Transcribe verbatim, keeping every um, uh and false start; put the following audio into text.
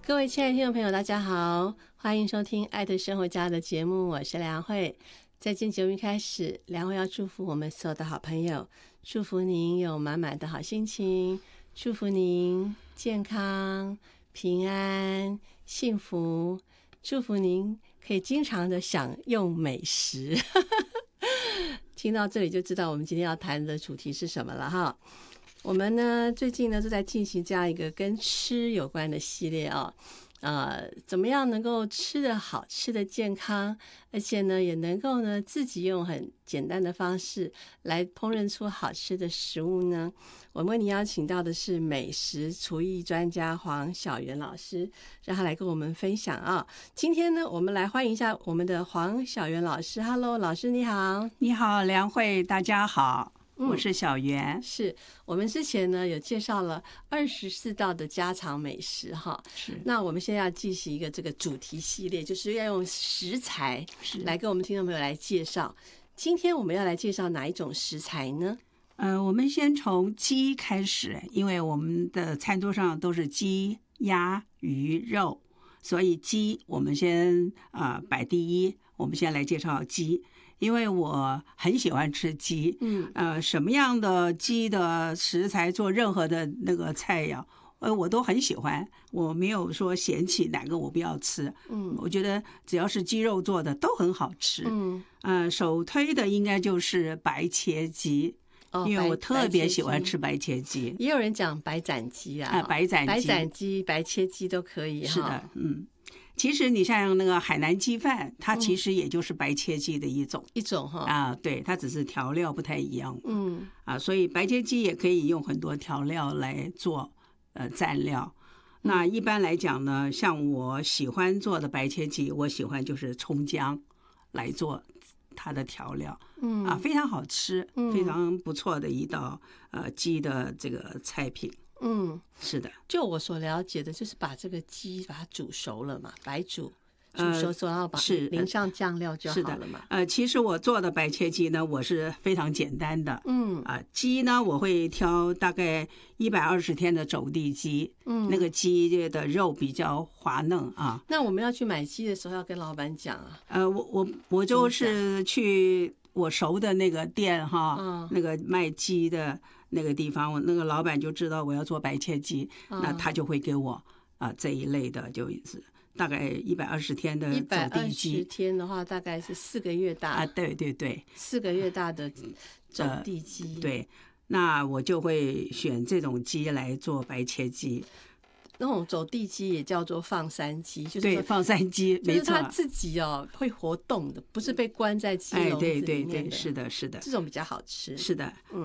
各位亲爱的听众朋友，大家好，欢迎收听《爱的生活家》的节目，我是梁慧。在今天节目一开始，梁慧要祝福我们所有的好朋友，祝福您有满满的好心情，祝福您健康、平安、幸福，祝福您可以经常的享用美食。听到这里就知道我们今天要谈的主题是什么了哈。我们呢最近呢都在进行这样一个跟吃有关的系列哦，呃，怎么样能够吃得好、吃得健康，而且呢也能够呢自己用很简单的方式来烹饪出好吃的食物呢？我们为您邀请到的是美食厨艺专家黄小媛老师，让他来跟我们分享啊。今天呢，我们来欢迎一下我们的黄小媛老师。Hello， 老师你好。 你好，梁慧，大家好。我是小媛、 嗯、是我们之前呢有介绍了二十四道的家常美食哈， 是。 那我们现在要进行一个这个主题系列，就是要用食材来跟我们听众朋友来介绍。今天我们要来介绍哪一种食材呢？ 呃，我们先从鸡开始，因为我们的餐桌上都是鸡、鸭、鱼、肉，所以鸡我们先呃摆第一。我们先来介绍鸡。因为我很喜欢吃鸡，嗯，呃，什么样的鸡的食材做任何的那个菜呀，呃，我都很喜欢，我没有说嫌弃哪个我不要吃，嗯，我觉得只要是鸡肉做的都很好吃，嗯，呃，首推的应该就是白切鸡。哦、因为我特别喜欢吃白切鸡， 也有人讲白斩鸡啊， 呃、白斩鸡、 白斩鸡、白切鸡都可以， 是的，嗯。其实你像那个海南鸡饭，它其实也就是白切鸡的一种、嗯、 一种哈啊，对，它只是调料不太一样，嗯啊，所以白切鸡也可以用很多调料来做呃蘸料。那一般来讲呢，像我喜欢做的白切鸡，我喜欢就是葱姜来做它的调料，嗯啊，非常好吃，非常不错的一道呃鸡的这个菜品。嗯，是的， 就我所了解的，就是把这个鸡把它煮熟了嘛，白煮，煮熟之后，然后把淋上酱料就好了嘛。 呃，其实我做的白切鸡呢，我是非常简单的。嗯啊、呃，鸡呢，我会挑大概一百二十天的走地鸡，嗯，那个鸡的肉比较滑嫩啊。 那我们要去买鸡的时候，要跟老板讲啊。 呃，我我我就是去我熟的那个店哈，嗯、那个卖鸡的。那个地方，我那个老板就知道我要做白切鸡，嗯、那他就会给我啊、呃、这一类的，就是大概一百二十天的走地鸡。一百二十天的话，大概是四个月大啊，对对对， 四个月大的走地鸡、 呃。对，那我就会选这种鸡来做白切鸡。 那种走地鸡也叫做放山鸡，就是对放山鸡， 就是它自己哦会活动的，不是被关在鸡笼子里面的。 哎，对对对，是的，是的， 这种比较好吃。 是的，嗯。